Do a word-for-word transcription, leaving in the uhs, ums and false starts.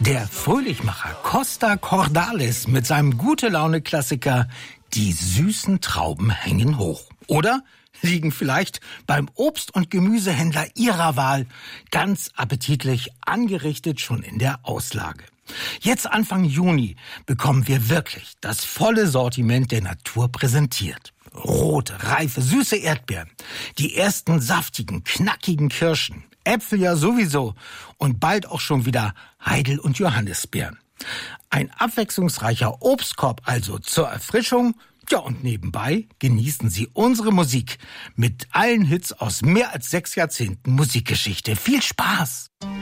Der Fröhlichmacher Costa Cordalis mit seinem Gute-Laune-Klassiker Die süßen Trauben hängen hoch. Oder liegen vielleicht beim Obst- und Gemüsehändler Ihrer Wahl ganz appetitlich angerichtet schon in der Auslage. Jetzt Anfang Juni bekommen wir wirklich das volle Sortiment der Natur präsentiert. Rote, reife, süße Erdbeeren, die ersten saftigen, knackigen Kirschen, Äpfel ja sowieso und bald auch schon wieder Heidel- und Johannisbeeren. Ein abwechslungsreicher Obstkorb also zur Erfrischung. Ja, und nebenbei genießen Sie unsere Musik mit allen Hits aus mehr als sechs Jahrzehnten Musikgeschichte. Viel Spaß!